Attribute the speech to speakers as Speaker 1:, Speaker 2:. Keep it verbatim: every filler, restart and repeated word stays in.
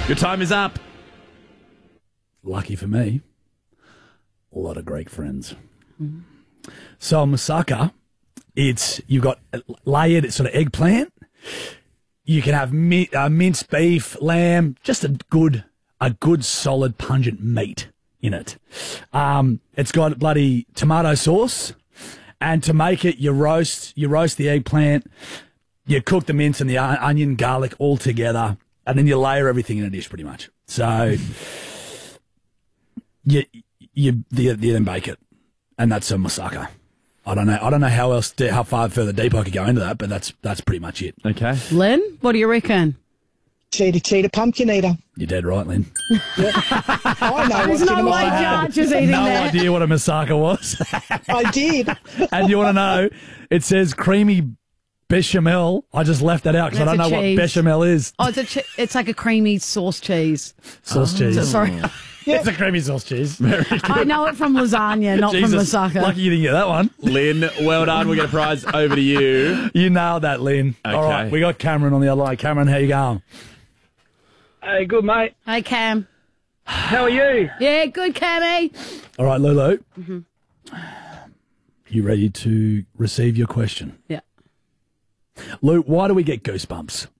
Speaker 1: Your time is up.
Speaker 2: Lucky for me, a lot of Greek friends. Mm. So moussaka, it's you've got layered sort of eggplant. You can have mi- uh, minced beef, lamb, just a good, a good solid pungent meat in it. Um, it's got bloody tomato sauce, and to make it, you roast, you roast the eggplant, you cook the mince and the uh, onion, garlic all together, and then you layer everything in a dish pretty much. So you you, you, you then bake it, and that's a moussaka. I don't know. I don't know how else, how far further deep I could go into that, but that's that's pretty much it.
Speaker 1: Okay,
Speaker 3: Lynn, what do you reckon?
Speaker 4: Cheetah, cheetah, pumpkin eater.
Speaker 2: You're dead right, Lynn.
Speaker 4: I know
Speaker 3: There's
Speaker 4: what's
Speaker 3: no
Speaker 4: in
Speaker 3: way
Speaker 4: my
Speaker 3: Judge is eating
Speaker 2: No
Speaker 3: that.
Speaker 2: idea what a moussaka was.
Speaker 4: I did.
Speaker 2: And you want to know? It says creamy bechamel. I just left that out because I
Speaker 3: That's
Speaker 2: don't
Speaker 3: a
Speaker 2: know
Speaker 3: cheese.
Speaker 2: what bechamel is.
Speaker 3: Oh, it's a che- it's like a creamy sauce cheese.
Speaker 2: Sauce cheese.
Speaker 3: So, sorry,
Speaker 2: It's a creamy sauce cheese.
Speaker 3: I know it from lasagna, not
Speaker 2: Jesus,
Speaker 3: from moussaka.
Speaker 2: lucky you didn't get that one.
Speaker 1: Lynn, well done. We'll get a prize over to you.
Speaker 2: You nailed that, Lynn.
Speaker 1: Okay.
Speaker 2: All right, we got Cameron on the other line. Cameron, how you going?
Speaker 5: Hey, good mate.
Speaker 3: Hey, Cam.
Speaker 5: How are you?
Speaker 3: Yeah, good, Cammy.
Speaker 2: All right, Lulu.
Speaker 3: Mm-hmm.
Speaker 2: You ready to receive your question?
Speaker 3: Yeah.
Speaker 2: Lou, why do we get goosebumps?